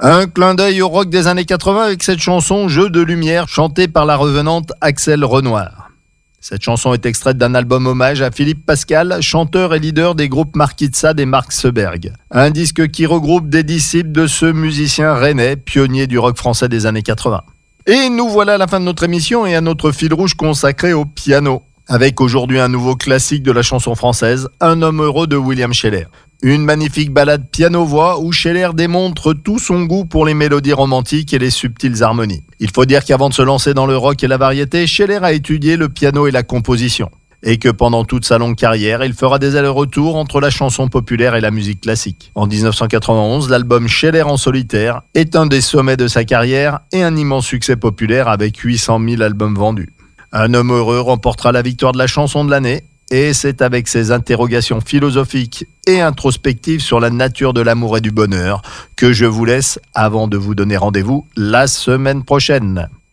Un clin d'œil au rock des années 80 avec cette chanson Jeu de lumière chantée par la revenante Axel Renoir. Cette chanson est extraite d'un album hommage à Philippe Pascal, chanteur et leader des groupes Marquis de Sade et Mark Seberg. Un disque qui regroupe des disciples de ce musicien rennais, pionnier du rock français des années 80. Et nous voilà à la fin de notre émission et à notre fil rouge consacré au piano. Avec aujourd'hui un nouveau classique de la chanson française, Un homme heureux de William Sheller. Une magnifique ballade piano-voix où Sheller démontre tout son goût pour les mélodies romantiques et les subtiles harmonies. Il faut dire qu'avant de se lancer dans le rock et la variété, Sheller a étudié le piano et la composition. Et que pendant toute sa longue carrière, il fera des allers-retours entre la chanson populaire et la musique classique. En 1991, l'album Sheller en solitaire est un des sommets de sa carrière et un immense succès populaire avec 800 000 albums vendus. Un homme heureux remportera la victoire de la chanson de l'année. Et c'est avec ces interrogations philosophiques et introspectives sur la nature de l'amour et du bonheur que je vous laisse avant de vous donner rendez-vous la semaine prochaine.